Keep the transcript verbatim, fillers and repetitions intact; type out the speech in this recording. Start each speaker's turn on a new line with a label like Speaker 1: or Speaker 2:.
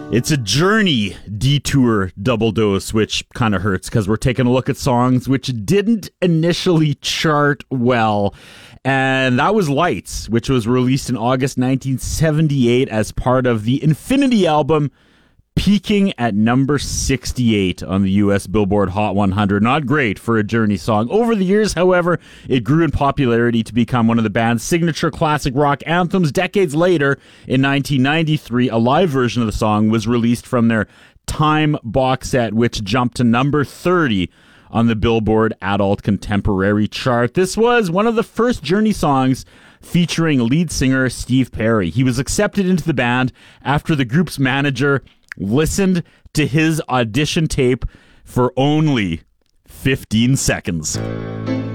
Speaker 1: It's a Journey detour double dose, which kind of hurts because we're taking a look at songs which didn't initially chart well. And that was Lights, which was released in August nineteen seventy-eight as part of the Infinity album, peaking at number sixty-eight on the U S Billboard Hot one hundred. Not great for a Journey song. Over the years, however, it grew in popularity to become one of the band's signature classic rock anthems. Decades later, in nineteen ninety-three, a live version of the song was released from their Time box set, which jumped to number thirty on the Billboard Adult Contemporary chart. This was one of the first Journey songs featuring lead singer Steve Perry. He was accepted into the band after the group's manager listened to his audition tape for only fifteen seconds.